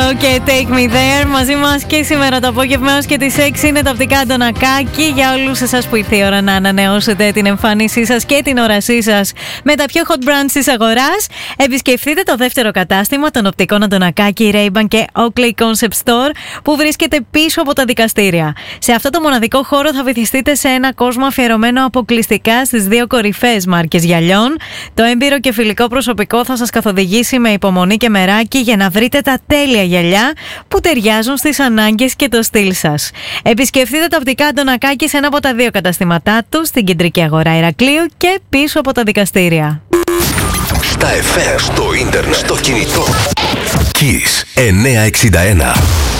Flow και Take Me There. Μαζί μας και σήμερα το απόγευμα έως και τις 6 είναι τα οπτικά Αντωνακάκη. Για όλους εσάς που ήρθε η ώρα να ανανεώσετε την εμφάνισή σας και την όρασή σας με τα πιο hot brands της αγοράς, επισκεφτείτε το δεύτερο κατάστημα των οπτικών Αντωνακάκη, Ray-Ban και Oakley Concept Store που βρίσκεται πίσω από τα δικαστήρια. Σε αυτό το μοναδικό χώρο θα βυθιστείτε σε ένα κόσμο αφιερωμένο αποκλειστικά στις δύο κορυφαίες μάρκες γυαλιών. Το έμπειρο και φιλικό προσωπικό θα σας καθοδηγήσει με υπομονή και μεράκι για να βρείτε τα τέλεια γυαλιά που ταιριάζουν στις ανάγκες και το στυλ σας. Επισκεφτείτε τα οπτικά Αντωνακάκη σε ένα από τα δύο καταστήματά του, στην κεντρική αγορά Ηρακλείου και πίσω από τα δικαστήρια. Στα FM, στο ίντερνετ, στο κινητό. Kiss 961.